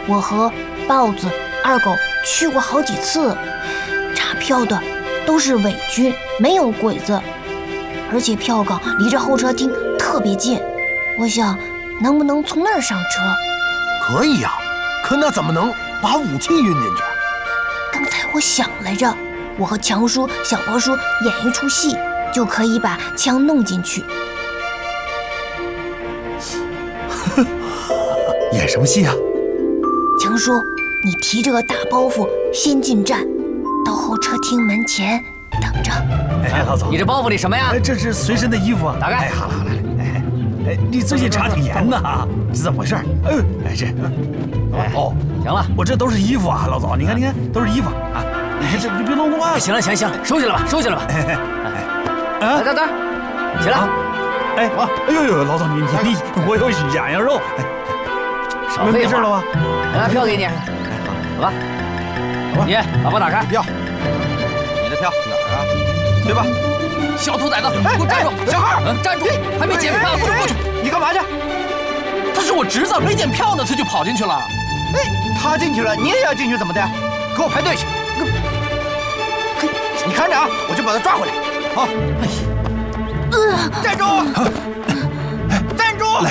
我和豹子、二狗去过好几次，查票的都是伪军，没有鬼子，而且票岗离着候车厅特别近。我想，能不能从那儿上车？ 可以呀，可那怎么能把武器运进去？ 刚才我想来着，我和强叔、小波叔演一出戏，就可以把枪弄进去。 演什么戏啊？ 强叔，你提着个大包袱先进站，到候车厅门前等着。 哎，老总， 你这包袱里什么呀？ 这是随身的衣服啊。 打开。 哎，好了好了，哎，你最近查挺严呐，是怎么回事？这，哦， 行了， 我这都是衣服啊，老总，你看都是衣服啊，你看这别弄乱。 行了，收起来吧，收起来吧。来，等，起来。 哎呦，老总你我有两样肉。 少废话。 没事了吧？ 拿票给你。走吧。你把包打开。 票，你的票哪儿啊？对吧？ 小兔崽子，给我站住！ 小孩， 站住！还没检票，不准过去！ 你干嘛去？ 他是我侄子，没检票呢，他就跑进去了。 哎，他进去了，你也要进去，怎么的？给我排队去！你看着啊，我就把他抓回来。好，站住！